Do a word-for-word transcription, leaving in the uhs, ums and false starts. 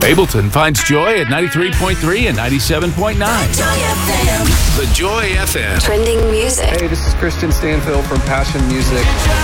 Ableton finds joy at ninety-three point three and ninety-seven point nine. The Joy F M. Trending music. Hey, this is Christian Stanfield from Passion Music.